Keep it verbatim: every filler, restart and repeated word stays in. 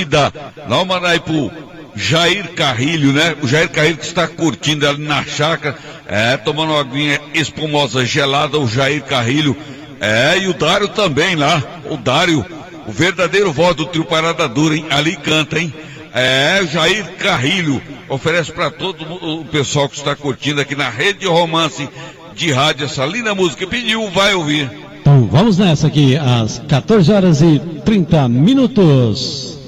vida. Dá uma manda aí pro Jair Carrilho, né? O Jair Carrilho que está curtindo ali na chácara, é, tomando uma aguinha espumosa gelada, o Jair Carrilho, é, e o Dário também lá, o Dário, o verdadeiro voz do trio Parada Dura, hein? Ali canta, hein? É, o Jair Carrilho oferece para todo o pessoal que está curtindo aqui na Rede Romance de rádio essa linda música. Pediu, vai ouvir. Então vamos nessa aqui, às quatorze horas e trinta minutos.